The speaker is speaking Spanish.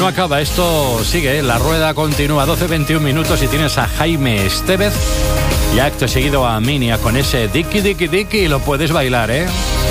no acaba, esto sigue, la rueda continúa. 12:21 minutos y tienes a Jaime Estevez y acto seguido a Minia con ese Diki Diki Diki, lo puedes bailar, ¿eh?